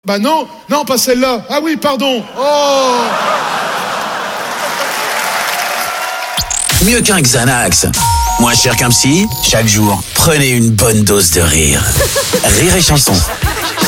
Bah non, non, pas celle-là. Ah oui, pardon. Oh. Mieux qu'un Xanax, moins cher qu'un psy, chaque jour, prenez une bonne dose de rire. Rire et chanson.